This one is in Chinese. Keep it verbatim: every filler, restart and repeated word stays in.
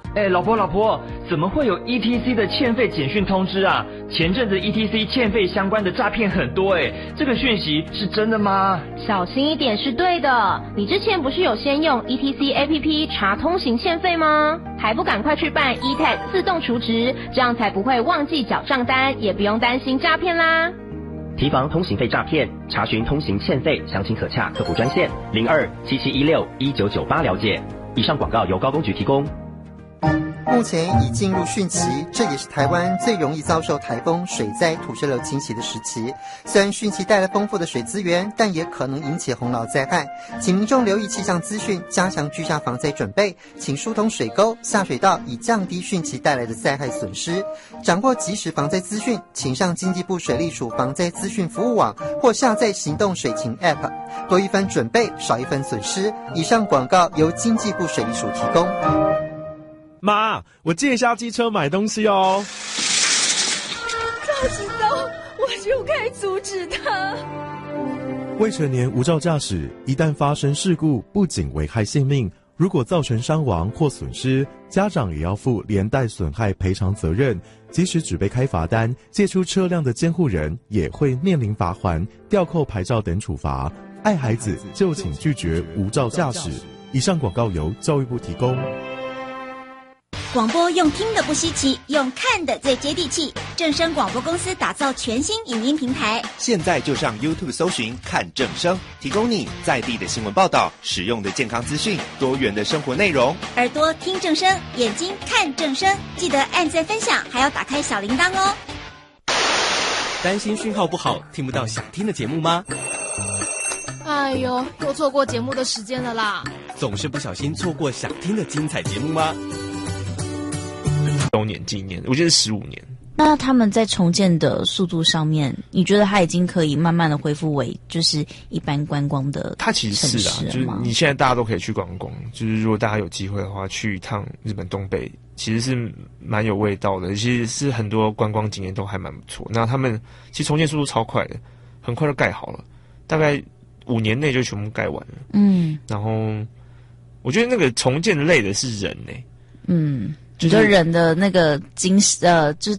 哎，老婆老婆，怎么会有 E T C 的欠费简讯通知啊？前阵子 E T C 欠费相关的诈骗很多哎，这个讯息是真的吗？ 小心一点是对的。你之前不是有先用 E T C A P P 查通行欠费吗？还不赶快去办 E T A G 自动储值，这样才不会忘记缴账单，也不用担心诈骗啦。 提防通行费诈骗，查询通行欠费，详情可洽客服专线零二七七一六一九九八了解。以上广告由高公局提供。 目前已进入汛期，这也是台湾最容易遭受台风、水灾、土石流侵袭的时期。虽然汛期带来丰富的水资源，但也可能引起洪涝灾害，请民众留意气象资讯，加强居家防灾准备，请疏通水沟、下水道，以降低汛期带来的灾害损失。掌握即时防灾资讯，请上经济部水利署防灾资讯服务网或下载行动水情 App， 多一分准备，少一分损失。以上广告由经济部水利署提供。 妈，我借一下机车买东西哦。 早知道我就该阻止他。 未成年无照驾驶，一旦发生事故，不仅危害性命，如果造成伤亡或损失，家长也要负连带损害赔偿责任。即使只被开罚单，借出车辆的监护人也会面临罚锾、吊扣牌照等处罚。爱孩子就请拒绝无照驾驶。以上广告由教育部提供。 广播用听的不稀奇，用看的最接地气。正声广播公司打造全新影音平台， 现在就上 YouTube 搜寻看正声，提供你在地的新闻报道、实用的健康资讯、多元的生活内容。 耳朵听正声，眼睛看正声，记得按赞分享，还要打开小铃铛哦。 担心讯号不好，听不到想听的节目吗？ 哎呦，又错过节目的时间了啦！ 总是不小心错过想听的精彩节目吗？ 周年纪念，我觉得十五年。 那他们在重建的速度上面，你觉得它已经可以慢慢的恢复为就是一般观光的？ 它其实是啊，就是你现在大家都可以去观光，就是如果大家有机会的话，去一趟日本东北，其实是蛮有味道的，其实是很多观光景点都还蛮不错。那他们其实重建速度超快的，很快就盖好了，大概五年内就全部盖完了。嗯，然后我觉得那个重建累的是人呢、欸。 嗯。就是人的那个精呃，就是